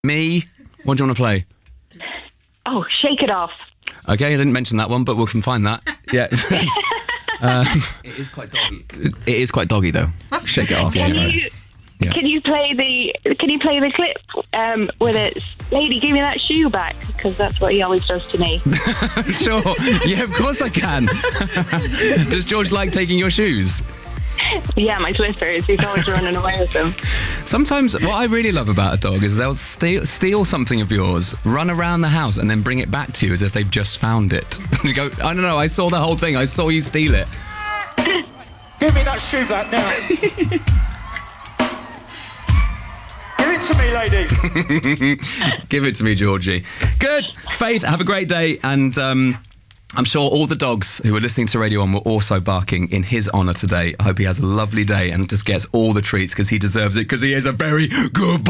Me? What do you want to play? Oh, Shake It Off. Okay, I didn't mention that one, but we can find that. Yeah. It is quite doggy. It is quite doggy, though. Shake it off. Can you play the clip with it's "Lady, give me that shoe back," because that's what he always does to me. Sure. Yeah, of course I can. Does George like taking your shoes? Yeah, my Twitters. He's always running away with them. Sometimes what I really love about a dog is they'll steal something of yours, run around the house, and then bring it back to you as if they've just found it. You go, I don't know, I saw the whole thing. I saw you steal it. Give me that shoe back now. Give it to me, lady. Give it to me, Georgie. Good. Faith, have a great day. And I'm sure all the dogs who are listening to Radio 1 were also barking in his honour today. I hope he has a lovely day and just gets all the treats because he deserves it, because he is a very good boy.